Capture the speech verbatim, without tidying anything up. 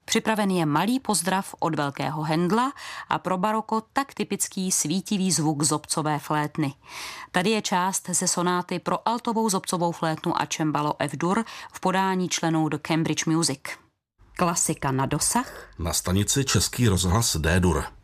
Připraven je malý pozdrav od velkého Händla a pro baroko tak typický svítivý zvuk zobcové flétny. Tady je část ze sonáty pro altovou zobcovou flétnu a cembalo F-dur v podání členů The Cambridge Music. Klasika na dosah na stanici Český rozhlas D-dur.